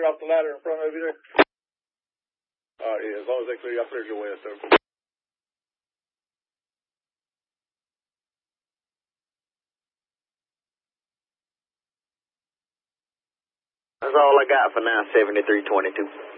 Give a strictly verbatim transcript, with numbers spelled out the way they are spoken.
clear off the ladder in front of you there? Uh, yeah, as long as they clear you, I cleared your way, sir. That's all I got for now, seventy-three twenty-two.